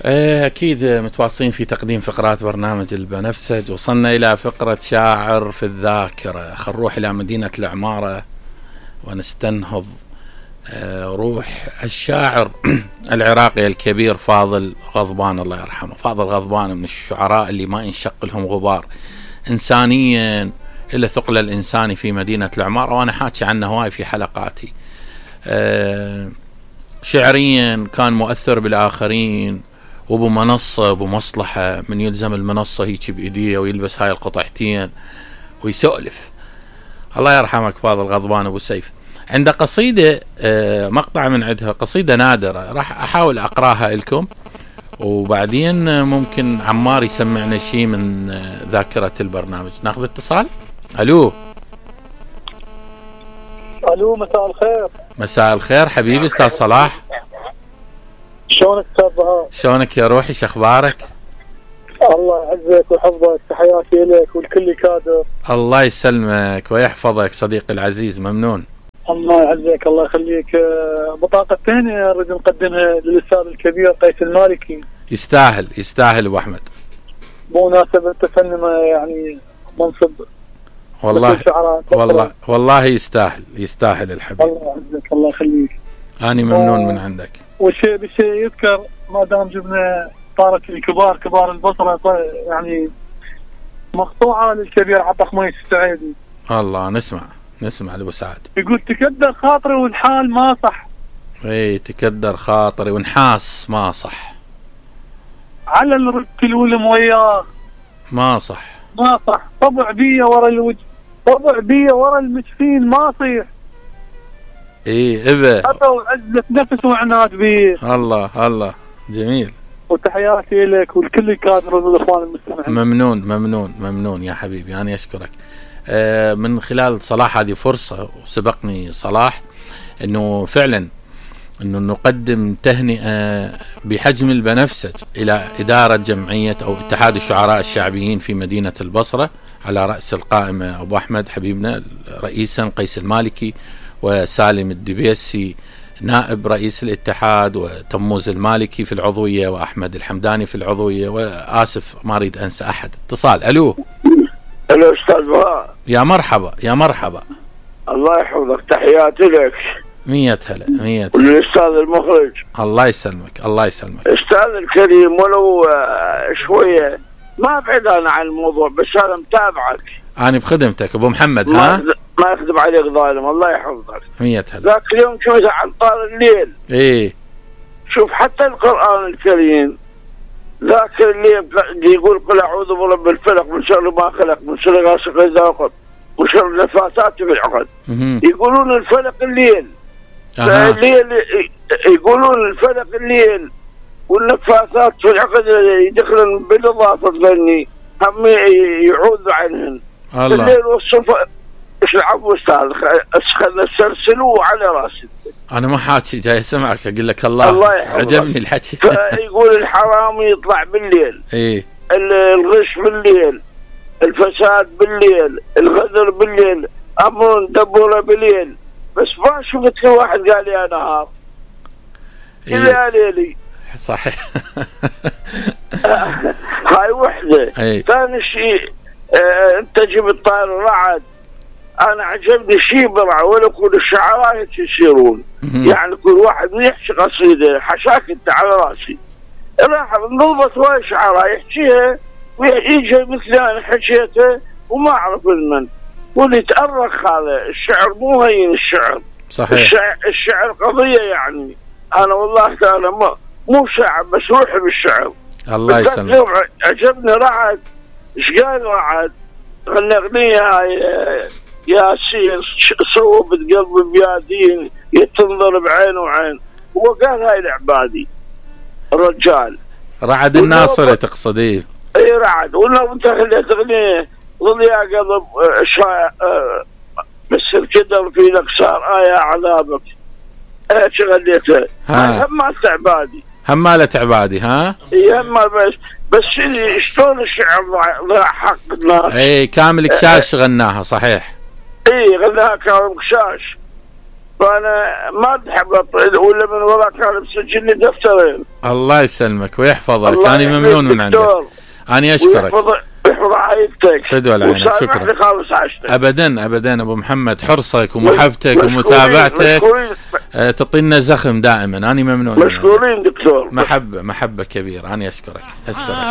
أكيد متواصلين في تقديم فقرات برنامج البنفسج. وصلنا إلى فقرة شاعر في الذاكرة. خل نروح إلى مدينة العمارة ونستنهض روح الشاعر العراقي الكبير فاضل غضبان، الله يرحمه. فاضل غضبان من الشعراء اللي ما ينشق لهم غبار إنسانيا إلا ثقل الإنساني في مدينة العمارة، وأنا حاكي عنه هواي في حلقاتي. شعريا كان مؤثر بالآخرين، وبمنصة وبمصلحة، من يلزم المنصة هيك بإيديه ويلبس هاي القطعتين ويسولف. الله يرحمك فاضل غضبان أبو سيف. عنده قصيدة مقطع من عندها، قصيدة نادرة، راح أحاول أقراها لكم، وبعدين ممكن عمار يسمعنا شيء من ذاكرة البرنامج. ناخذ اتصال. ألو. مساء الخير. مساء الخير حبيبي أستاذ صلاح. شلونك أستاذ بهاء؟ شلونك يا روحي، شخبارك؟ الله يعزك ويحفظك، تحياتي لك والكل كادر. الله يسلمك ويحفظك صديقي العزيز، ممنون. الله يعزك، الله يخليك. بطاقة ثانية نريد نقدمها للأستاذ الكبير قيس المالكي. يستاهل أبو أحمد، بمناسبة تفنن يعني منصب. والله يستاهل الحبيب. الله يعزك، الله يخليك. أنا ممنون من عندك. والشيء بالشيء يذكر، ما دام جبنا طارة الكبار كبار البصرة، يعني مقطوعة للكبير عطا خميس السعيدي. الله نسمع لأبو سعد. يقول تكدر خاطري والحال ما صح. تكدر خاطري ونحاس ما صح، على الرك الولم وياه ما صح. طبع بيا ورا الوجه، طبع بيا ورا المجفين ما صيح. إبا أبا عزة نفس وعناد بيه. الله جميل. وتحياتي لك والكل كادر والإخوان المستمعين. ممنون يا حبيبي، أنا أشكرك. من خلال صلاح هذه فرصة، وسبقني صلاح أنه فعلا أنه نقدم تهنئة بحجم البنفسج إلى إدارة جمعية أو اتحاد الشعراء الشعبيين في مدينة البصرة، على رأس القائمة أبو أحمد حبيبنا رئيسا، قيس المالكي، وسالم الدبيسي نائب رئيس الاتحاد، وتموز المالكي في العضوية، وأحمد الحمداني في العضوية، وآسف ما أريد أنسى أحد. اتصال. ألو أستاذ بهاء. يا مرحبا. الله يحفظك، تحياتي لك. 100 هلا. والأستاذ المخرج. الله يسلمك. أستاذ الكريم، ولو شوية ما بعد أنا عن الموضوع، بس أنا متابعك. أنا بخدمتك أبو محمد. ما يخدم عليك ظالم، الله يحفظك. 100 هلا. ذاك اليوم شوية عن طار الليل. شوف حتى القرآن الكريم ذاك الليل يقول قل أعوذ برب الفلق من شر ما خلق، من شر غاسق إذا وقب، من شر النفاثات في العقد. يقولون الفلق الليل. يقولون الفلق الليل، والنفاثات في العقد يدخلن بالإضافة ظني هم يعوذوا عنهن. الليل والصبح العفو أستاذ، سلسلوه على راسي. أنا ما حاكي، جاي أسمعك أقول لك الله عجبني الحكي. فيقول الحرام يطلع بالليل، الغش بالليل، الفساد بالليل، الغدر بالليل، أمر دبوره بالليل. بس ما شفت كل واحد قال يا نهار إلا ليلي. صحيح. هاي وحدة. ثاني شيء أنت جبت طائر الرعد. أنا عجبني شيء برع، ولا كل الشعراء يصيرون يعني كل واحد يحكي قصيدة حشاك أنت على راسي. راح نضبط هواي شعراء يحكيها ويجي مثل أنا حكيته وما أعرف المن، واللي يتأرخ هذا الشعر مو هين. الشعر صحيح. الشعر قضية يعني. أنا والله تعالى مو شاعر بس روحي بالشعر. الله يسلمك. عجبني رعد. إيش قال رعد؟ غنى أغنية هاي ياسين صوبت قلبي بيادين يتنظر بعين وعين. هو قال هاي العبادي الرجال رعد الناصري تقصد؟ اي رعد. ولو انت خليت اغنيه ضل يا قلب بس الكدر في لك صار يا عذابك ايش غنيتها؟ همالة عبادي. ها يهمل بس شلون الشعر ضاع حق الناس. اي كامل كشاش غناها. صحيح. اي غناها كامل كشاش. فانا ما تحبط ولا من وراء كان مسجلني دفترين. الله يسلمك ويحفظك، انا ممنون من عندك، انا اشكرك. يحفظ عائلتك. فدوى لعينك، شكرا. ابدا ابدا ابو محمد، حرصك ومحبتك ومتابعتك تعطينا زخم دائما، انا ممنون. مشكورين دكتور. محبه كبيره، انا اشكرك.